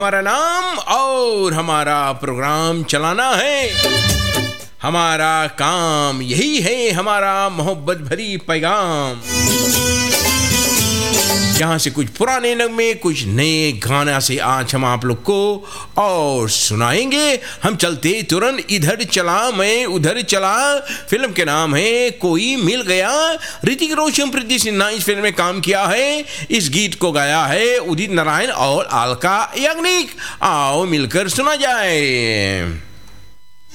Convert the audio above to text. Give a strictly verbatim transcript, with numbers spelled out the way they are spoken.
हमारा नाम और हमारा प्रोग्राम चलाना है। हमारा काम यही है, हमारा मोहब्बत भरी पैगाम। यहाँ से कुछ पुराने नगमे, कुछ नए गाना से आज हम आप लोग को और सुनाएंगे। हम चलते तुरंत इधर चला मैं उधर चला। फिल्म के नाम है कोई मिल गया। ऋतिक रोशन, प्रीति सिन्हा इस फिल्म में काम किया है। इस गीत को गाया है उदित नारायण और अलका याग्निक। आओ मिलकर सुना जाए।